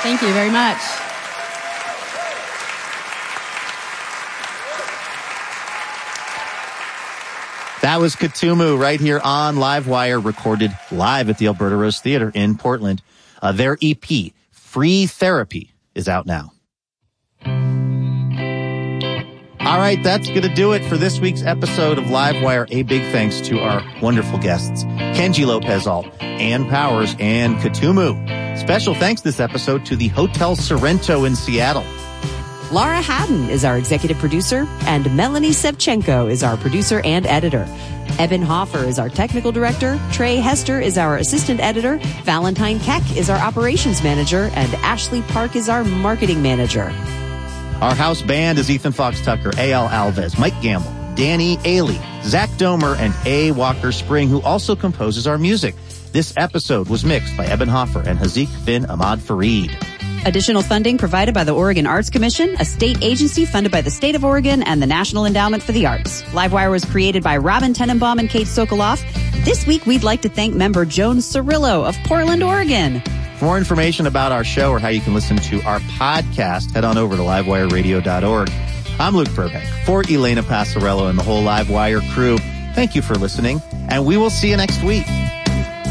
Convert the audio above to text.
Thank you very much. That was Katumu right here on Livewire, recorded live at the Alberta Rose Theatre in Portland. Their EP, Free Therapy, is out now. All right, that's going to do it for this week's episode of Livewire. A big thanks to our wonderful guests, Kenji Lopez-Alt, Ann Powers, and Katumu. Special thanks this episode to the Hotel Sorrento in Seattle. Laura Haddon is our executive producer, and Melanie Sevchenko is our producer and editor. Eben Hoffer is our technical director, Trey Hester is our assistant editor, Valentine Keck is our operations manager, and Ashley Park is our marketing manager. Our house band is Ethan Fox Tucker, A.L. Alves, Mike Gamble, Danny Ailey, Zach Domer, and A. Walker Spring, who also composes our music. This episode was mixed by Eben Hoffer and Hazik bin Ahmad Fareed. Additional funding provided by the Oregon Arts Commission, a state agency funded by the state of Oregon and the National Endowment for the Arts. Livewire was created by Robin Tenenbaum and Kate Sokoloff. This week, we'd like to thank member Joan Cirillo of Portland, Oregon. For more information about our show or how you can listen to our podcast, head on over to livewireradio.org. I'm Luke Burbank. For Elena Passarello and the whole Livewire crew, thank you for listening, and we will see you next week.